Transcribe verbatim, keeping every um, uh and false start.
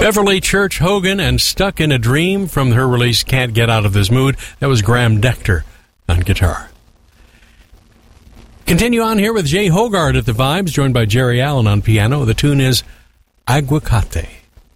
Beverly Church Hogan and Stuck in a Dream from her release Can't Get Out of This Mood. That was Graham Dector on guitar. Continue on here with Jay Hogarth at the vibes, joined by Jerry Allen on piano. The tune is Aguacate.